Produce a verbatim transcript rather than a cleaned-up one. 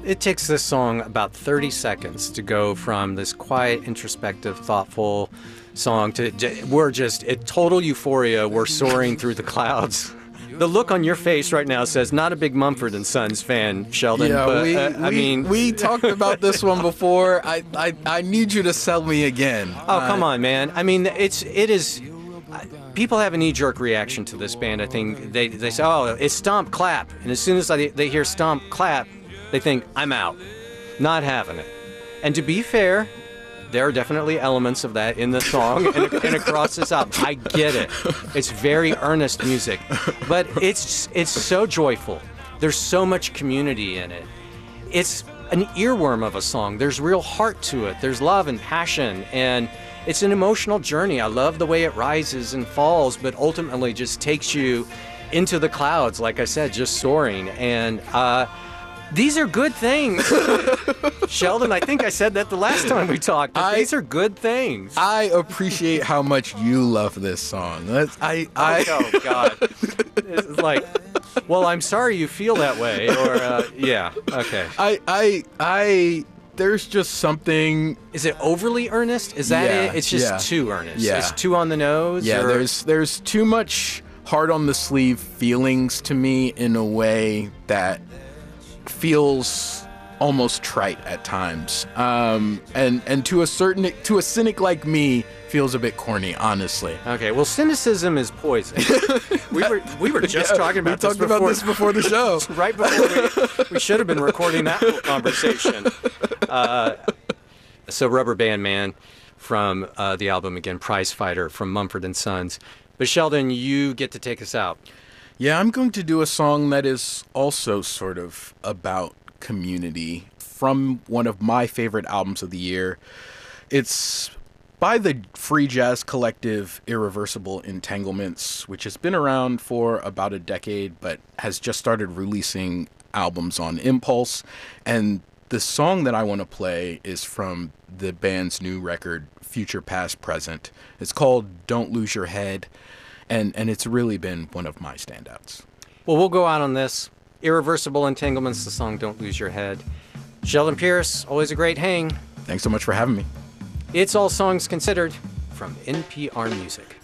It takes this song about thirty seconds to go from this quiet, introspective, thoughtful song to we're just at total euphoria. We're soaring through the clouds. The look on your face right now says not a big Mumford and Sons fan, Sheldon. Yeah, but, we, uh, I we, mean, we talked about this one before. I, I, I need you to sell me again. Oh, come on, man. I mean, it's it is. People have a knee-jerk reaction to this band. I think they they say, "Oh, it's stomp clap," and as soon as they they hear stomp clap, they think, "I'm out, not having it." And to be fair, there are definitely elements of that in the song and, and across this album. I get it. It's very earnest music, but it's it's so joyful. There's so much community in it. It's an earworm of a song. There's real heart to it. There's love and passion, and it's an emotional journey. I love the way it rises and falls, but ultimately just takes you into the clouds, like I said, just soaring. And uh, these are good things. Sheldon, I think I said that the last time we talked. But I, these are good things. I appreciate how much you love this song. That's, I, I, oh, oh, God. It's like, well, I'm sorry you feel that way. Or, uh, yeah, okay. I, I, I... There's just something. Is it overly earnest? Is that yeah, it? It's just yeah. too earnest. Yeah. It's too on the nose. Yeah, or? there's there's too much hard on the sleeve feelings to me in a way that feels almost trite at times. Um, and and to a certain to a cynic like me, feels a bit corny, honestly. Okay, well, cynicism is poison. we were we were just yeah, talking about we this talked before, about this before the show. right before we, we should have been recording that whole conversation. Uh, so Rubber Band Man from uh, the album, again, Prize Fighter from Mumford and Sons. But Sheldon, you get to take us out. Yeah, I'm going to do a song that is also sort of about community from one of my favorite albums of the year. It's by the free jazz collective Irreversible Entanglements, which has been around for about a decade, but has just started releasing albums on Impulse. And the song that I want to play is from the band's new record, Future Past Present. It's called Don't Lose Your Head, and, and it's really been one of my standouts. Well, we'll go out on this. Irreversible Entanglements, the song Don't Lose Your Head. Sheldon Pierce, always a great hang. Thanks so much for having me. It's All Songs Considered from N P R Music.